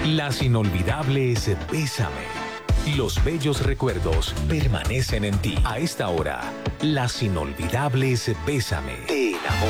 Las inolvidables Bésame. Los bellos recuerdos permanecen en ti. A esta hora, las inolvidables Bésame.